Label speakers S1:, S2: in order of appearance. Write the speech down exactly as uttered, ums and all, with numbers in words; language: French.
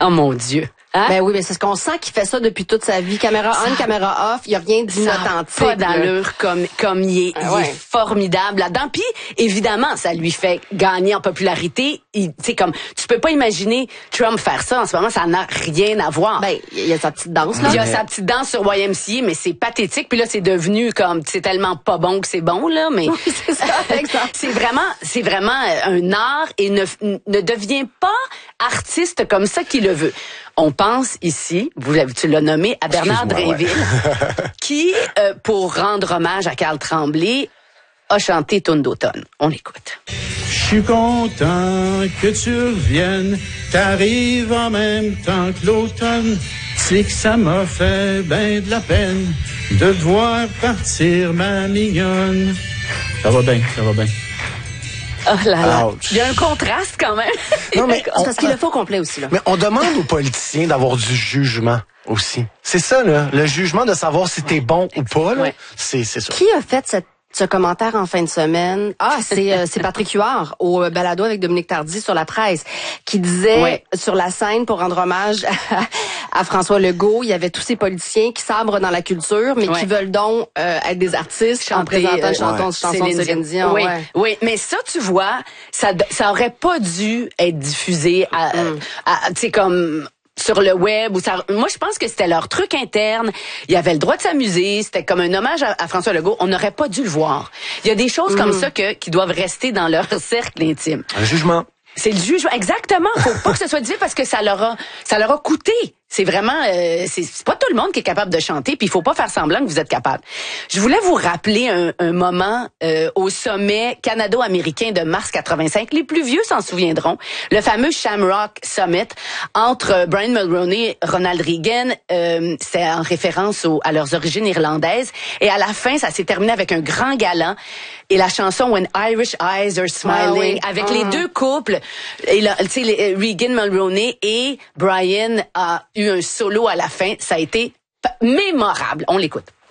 S1: Oh mon Dieu. Hein?
S2: Ben oui, mais c'est ce qu'on sent qu'il fait ça depuis toute sa vie. Caméra on, ça, caméra off, il n'y a rien d'inauthentique.
S1: Pas d'allure comme, comme il est, ah ouais. il est formidable là-dedans. Puis, évidemment, ça lui fait gagner en popularité. Tu sais, comme, tu peux pas imaginer Trump faire ça en ce moment, ça n'a rien à voir.
S2: Ben, il y a sa petite danse, là.
S1: Il y a sa petite danse sur Y M C A, mais c'est pathétique. Puis là, c'est devenu comme, c'est tellement pas bon que c'est bon, là, mais.
S2: Oui, c'est ça, exact.
S1: c'est vraiment, c'est vraiment un art et ne, ne devient pas artiste comme ça qu'il le veut. On pense ici, vous tu l'as nommé, à Bernard Drinville, ouais. qui, euh, pour rendre hommage à Carl Tremblay, a chanté Tourne d'automne. On écoute.
S3: Je suis content que tu reviennes, t'arrives en même temps que l'automne. C'est que ça m'a fait ben de la peine de te voir partir, ma mignonne. Ça va bien, ça va bien.
S1: Oh là là. Ouch. Il y a un contraste quand même.
S4: Non, mais
S2: on, parce qu'il le faut complet aussi, là.
S4: Mais on demande aux politiciens d'avoir du jugement aussi. C'est ça, là. Le jugement de savoir si t'es bon ou pas, là. Ouais. C'est, c'est ça.
S2: Qui a fait cette ce commentaire en fin de semaine? Ah, c'est euh, c'est Patrick Huard au balado avec Dominique Tardy sur la presse qui disait ouais. sur la scène pour rendre hommage à, à François Legault, il y avait tous ces politiciens qui sabrent dans la culture mais ouais. qui veulent donc euh, être des artistes chanter, en présentant une chanson, ouais. chanson de Céline Dion.
S1: Oui,
S2: ouais.
S1: oui, mais ça tu vois, ça ça aurait pas dû être diffusé à, mm. à, à tu sais comme sur le web ou ça. Moi, je pense que c'était leur truc interne. Il avait le droit de s'amuser. C'était comme un hommage à, à François Legault. On n'aurait pas dû le voir. Il y a des choses mmh. comme ça que qui doivent rester dans leur cercle intime.
S4: Un jugement.
S1: C'est le jugement. Exactement. Faut pas que ce soit dit parce que ça leur a, ça leur a coûté. C'est vraiment, euh, c'est, c'est pas tout le monde qui est capable de chanter, puis il faut pas faire semblant que vous êtes capable. Je voulais vous rappeler un, un moment euh, au sommet canado-américain de mars quatre-vingt-cinq. Les plus vieux s'en souviendront. Le fameux Shamrock Summit entre Brian Mulroney et Ronald Reagan. Euh, c'est en référence au, à leurs origines irlandaises. Et à la fin, ça s'est terminé avec un grand galant. Et la chanson When Irish Eyes Are Smiling, ah oui. avec ah. les deux couples, et là, tu sais, Reagan Mulroney et Brian a eu un solo à la fin. Ça a été mémorable. On l'écoute.